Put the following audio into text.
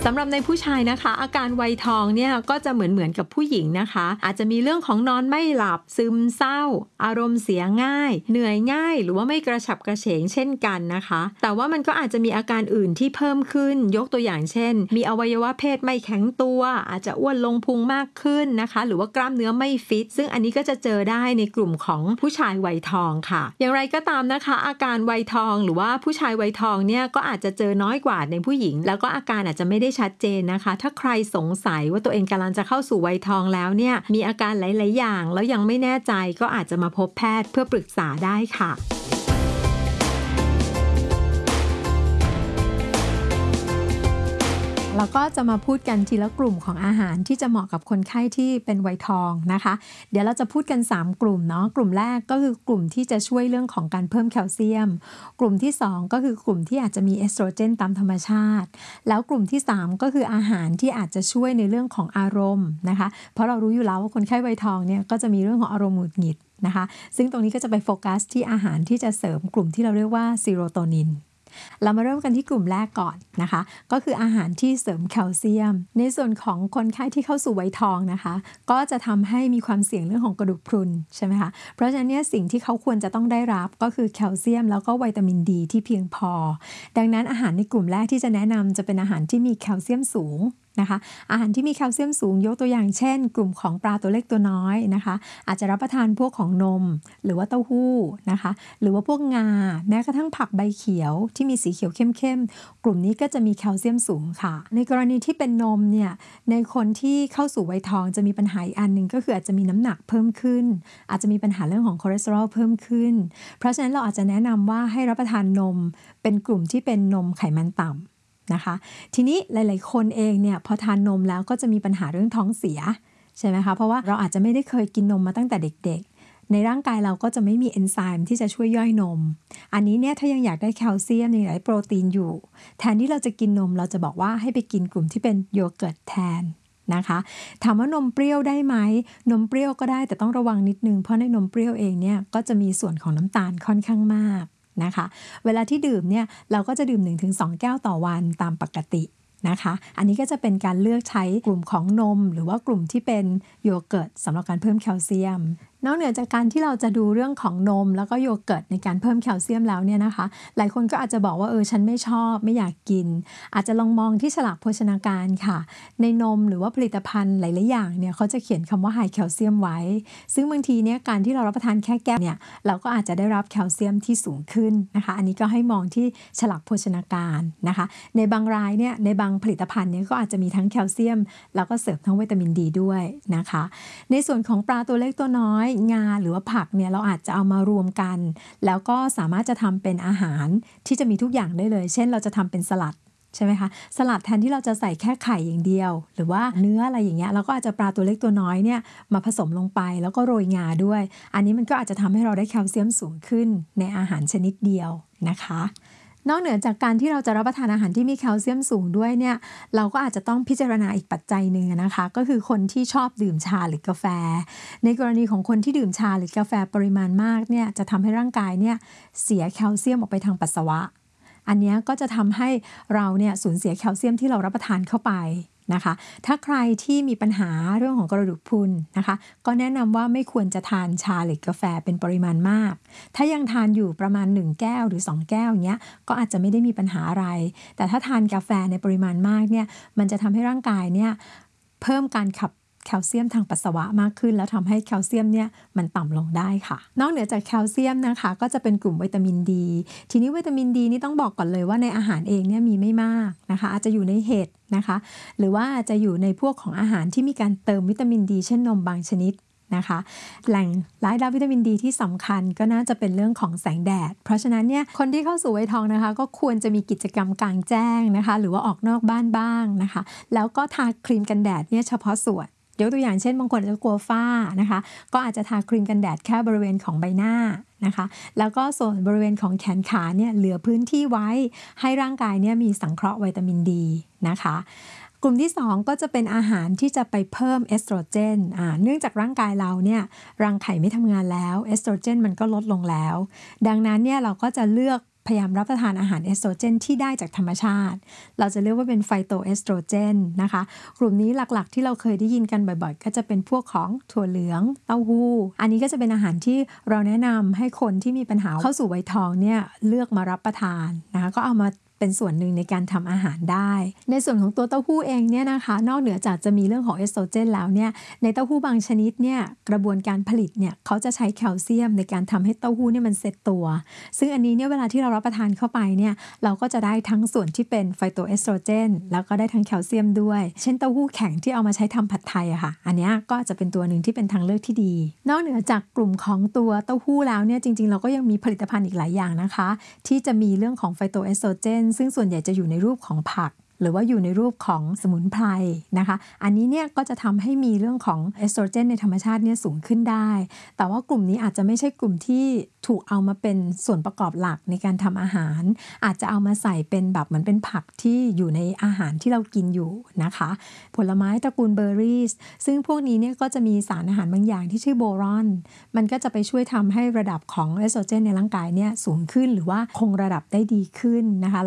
สำหรับในผู้ชายนะคะอาการวัยทองเนี่ยก็จะเหมือนกับผู้หญิงนะคะอาจจะมีเรื่องของนอนไม่หลับซึมเศร้าอารมณ์เสียง่ายเหนื่อยง่ายหรือว่าไม่กระฉับกระเฉงเช่นกันนะคะแต่ว่ามันก็อาจจะมีอาการอื่นที่เพิ่มขึ้นยกตัวอย่างเช่นมีอวัยวะเพศไม่แข็งตัวอาจจะอ้วนลงพุงมากขึ้นนะคะหรือว่ากล้ามเนื้อไม่ฟิตซึ่งอันนี้ก็จะเจอได้ในกลุ่มของผู้ชายวัยทองค่ะอย่างไรก็ตามนะคะอาการวัยทองหรือว่าผู้ชายวัยทองเนี่ยก็อาจจะเจอน้อยกว่าในผู้หญิงแล้วก็อาการอาจจะไม่ได้ชัดเจนนะคะถ้าใครสงสัยว่าตัวเองกำลังจะเข้าสู่วัยทองแล้วเนี่ยมีอาการหลายๆอย่างแล้วยังไม่แน่ใจก็อาจจะมาพบแพทย์เพื่อปรึกษาได้ค่ะเราก็จะมาพูดกันทีละกลุ่มของอาหารที่จะเหมาะกับคนไข้ที่เป็นวัยทองนะคะเดี๋ยวเราจะพูดกัน3กลุ่มเนาะกลุ่มแรกก็คือกลุ่มที่จะช่วยเรื่องของการเพิ่มแคลเซียมกลุ่มที่2ก็คือกลุ่มที่อาจจะมีเอสโตรเจนตามธรรมชาติแล้วกลุ่มที่3ก็คืออาหารที่อาจจะช่วยในเรื่องของอารมณ์นะคะเพราะเรารู้อยู่แล้วว่าคนไข้วัยทองเนี่ยก็จะมีเรื่องของอารมณ์หงุดหงิดนะคะซึ่งตรงนี้ก็จะไปโฟกัสที่อาหารที่จะเสริมกลุ่มที่เราเรียกว่าซีโรโทนินเรามาเริ่มกันที่กลุ่มแรกก่อนนะคะก็คืออาหารที่เสริมแคลเซียมในส่วนของคนไข้ที่เข้าสู่วัยทองนะคะก็จะทำให้มีความเสี่ยงเรื่องของกระดูกพรุนใช่ไหมคะเพราะฉะนั้นเนี่ยสิ่งที่เขาควรจะต้องได้รับก็คือแคลเซียมแล้วก็วิตามินดีที่เพียงพอดังนั้นอาหารในกลุ่มแรกที่จะแนะนำจะเป็นอาหารที่มีแคลเซียมสูงนะคะอาหารที่มีแคลเซียมสูงยกตัวอย่างเช่นกลุ่มของปลาตัวเล็กตัวน้อยนะคะอาจจะรับประทานพวกของนมหรือว่าเต้าหู้นะคะหรือว่าพวกงาแม้กระทั่งผักใบเขียวที่มีสีเขียวเข้มๆกลุ่มนี้ก็จะมีแคลเซียมสูงค่ะในกรณีที่เป็นนมเนี่ยในคนที่เข้าสู่วัยทองจะมีปัญหาอีกอันนึงก็คืออาจจะมีน้ำหนักเพิ่มขึ้นอาจจะมีปัญหาเรื่องของคอเลสเตอรอลเพิ่มขึ้นเพราะฉะนั้นเราอาจจะแนะนำว่าให้รับประทานนมเป็นกลุ่มที่เป็นนมไขมันต่ำนะคะทีนี้หลายๆคนเองเนี่ยพอทานนมแล้วก็จะมีปัญหาเรื่องท้องเสียใช่ไหมคะเพราะว่าเราอาจจะไม่ได้เคยกินนมมาตั้งแต่เด็กๆในร่างกายเราก็จะไม่มีเอนไซม์ที่จะช่วยย่อยนมอันนี้เนี่ยถ้ายังอยากได้แคลเซียมยังอยากได้โปรตีนอยู่แทนที่เราจะกินนมเราจะบอกว่าให้ไปกินกลุ่มที่เป็นโยเกิร์ตแทนนะคะถามว่านมเปรี้ยวได้ไหมนมเปรี้ยวก็ได้แต่ต้องระวังนิดนึงเพราะในนมเปรี้ยวเองเนี่ยก็จะมีส่วนของน้ำตาลค่อนข้างมากนะคะเวลาที่ดื่มเนี่ยเราก็จะดื่ม 1-2 แก้วต่อวันตามปกตินะคะอันนี้ก็จะเป็นการเลือกใช้กลุ่มของนมหรือว่ากลุ่มที่เป็นโยเกิร์ตสำหรับการเพิ่มแคลเซียมนอกเหนือจากการที่เราจะดูเรื่องของนมแล้วก็โยเกิร์ตในการเพิ่มแคลเซียมแล้วเนี่ยนะคะหลายคนก็อาจจะบอกว่าฉันไม่ชอบไม่อยากกินอาจจะลองมองที่ฉลากโภชนาการค่ะในนมหรือว่าผลิตภัณฑ์หลายๆอย่างเนี่ยเขาจะเขียนคำว่าไฮแคลเซียมไว้ซึ่งบางทีเนี่ยการที่เรารับประทานแค่แก้วเนี่ยเราก็อาจจะได้รับแคลเซียมที่สูงขึ้นนะคะอันนี้ก็ให้มองที่ฉลากโภชนาการนะคะในบางรายเนี่ยในบางผลิตภัณฑ์เนี่ยก็อาจจะมีทั้งแคลเซียมแล้วก็เสริมทั้งวิตามินดีด้วยนะคะในส่วนของปลาตัวเล็กตัวน้อยงาหรือว่าผักเนี่ยเราอาจจะเอามารวมกันแล้วก็สามารถจะทำเป็นอาหารที่จะมีทุกอย่างได้เลยเช่นเราจะทำเป็นสลัดใช่ไหมคะสลัดแทนที่เราจะใส่แค่ไข่อย่างเดียวหรือว่าเนื้ออะไรอย่างเงี้ยเราก็อาจจะปลาตัวเล็กตัวน้อยเนี่ยมาผสมลงไปแล้วก็โรยงาด้วยอันนี้มันก็อาจจะทำให้เราได้แคลเซียมสูงขึ้นในอาหารชนิดเดียวนะคะนอกเหนือจากการที่เราจะรับประทานอาหารที่มีแคลเซียมสูงด้วยเนี่ยเราก็อาจจะต้องพิจารณาอีกปัจจัยหนึ่งนะคะก็คือคนที่ชอบดื่มชาหรือกาแฟในกรณีของคนที่ดื่มชาหรือกาแฟปริมาณมากเนี่ยจะทำให้ร่างกายเนี่ยเสียแคลเซียมออกไปทางปัสสาวะอันนี้ก็จะทำให้เราเนี่ยสูญเสียแคลเซียมที่เรารับประทานเข้าไปนะคะถ้าใครที่มีปัญหาเรื่องของกระดูกพรุนนะคะก็แนะนำว่าไม่ควรจะทานชาหรือกาแฟเป็นปริมาณมากถ้ายังทานอยู่ประมาณ1แก้วหรือ2แก้วอย่างเงี้ยก็อาจจะไม่ได้มีปัญหาอะไรแต่ถ้าทานกาแฟในปริมาณมากเนี่ยมันจะทำให้ร่างกายเนี่ยเพิ่มการขับแคลเซียมทางปัสสาวะมากขึ้นแล้วทำให้แคลเซียมเนี่ยมันต่ำลงได้ค่ะนอกเหนือจากแคลเซียมนะคะก็จะเป็นกลุ่มวิตามินดีทีนี้วิตามินดีนี่ต้องบอกก่อนเลยว่าในอาหารเองเนี่ยมีไม่มากนะคะอาจจะอยู่ในเห็ดนะคะหรือว่าอาจจะอยู่ในพวกของอาหารที่มีการเติมวิตามินดีเช่นนมบางชนิดนะคะแหล่งรายได้วิตามินดีที่สำคัญก็น่าจะเป็นเรื่องของแสงแดดเพราะฉะนั้นเนี่ยคนที่เข้าสู่วัยทองนะคะก็ควรจะมีกิจกรรมกลางแจ้งนะคะหรือว่าออกนอกบ้านบ้างนะคะแล้วก็ทาครีมกันแดดเนี่ยเฉพาะส่วนยกตัวอย่างเช่นบางคนจะกลัวฝ้านะคะก็อาจจะทาครีมกันแดดแค่บริเวณของใบหน้านะคะแล้วก็ส่วนบริเวณของแขนขาเนี่ยเหลือพื้นที่ไว้ให้ร่างกายเนี่ยมีสังเคราะห์วิตามินดีนะคะกลุ่มที่2ก็จะเป็นอาหารที่จะไปเพิ่มเอสโตรเจนเนื่องจากร่างกายเราเนี่ยรังไข่ไม่ทำงานแล้วเอสโตรเจนมันก็ลดลงแล้วดังนั้นเนี่ยเราก็จะเลือกพยายามรับประทานอาหารเอสโตรเจนที่ได้จากธรรมชาติเราจะเรียกว่าเป็นไฟโตเอสโตรเจนนะคะกลุ่มนี้หลักๆที่เราเคยได้ยินกันบ่อยๆก็จะเป็นพวกของถั่วเหลืองเต้าหู้อันนี้ก็จะเป็นอาหารที่เราแนะนำให้คนที่มีปัญหาเข้าสู่วัยทองเนี่ยเลือกมารับประทานนะคะก็เอามาเป็นส่วนหนึ่งในการทำอาหารได้ในส่วนของตัวเต้าหู้เองเนี่ยนะคะนอกเหนือจากจะมีเรื่องของเอสโตรเจนแล้วเนี่ยในเต้าหู้บางชนิดเนี่ยกระบวนการผลิตเนี่ยเขาจะใช้แคลเซียมในการทำให้เต้าหู้เนี่ยมันเซตตัวซึ่งอันนี้เนี่ยเวลาที่เรารับประทานเข้าไปเนี่ยเราก็จะได้ทั้งส่วนที่เป็นไฟโตเอสโตรเจนแล้วก็ได้ทั้งแคลเซียมด้วยเช่นเต้าหู้แข็งที่เอามาใช้ทำผัดไทยอะค่ะอันนี้ก็จะเป็นตัวหนึ่งที่เป็นทางเลือกที่ดีนอกเหนือจากกลุ่มของตัวเต้าหู้แล้วเนี่ยจริงๆเราก็ยังมีผลิตภัณฑ์อีกหลายอย่างนะคะที่จะมีเรื่องของไฟโตเอสโตรเจนซึ่งส่วนใหญ่จะอยู่ในรูปของผักหรือว่าอยู่ในรูปของสมุนไพรนะคะอันนี้เนี่ยก็จะทำให้มีเรื่องของเอสโตรเจนในธรรมชาติเนี่ยสูงขึ้นได้แต่ว่ากลุ่มนี้อาจจะไม่ใช่กลุ่มที่ถูกเอามาเป็นส่วนประกอบหลักในการทำอาหารอาจจะเอามาใส่เป็นแบบเหมือนเป็นผักที่อยู่ในอาหารที่เรากินอยู่นะคะผลไม้ตระกูลเบอร์รี่ซึ่งพวกนี้เนี่ยก็จะมีสารอาหารบางอย่างที่ชื่อโบรอนมันก็จะไปช่วยทำให้ระดับของเอสโตรเจนในร่างกายเนี่ยสูงขึ้นหรือว่าคงระดับได้ดีขึ้นนะคะ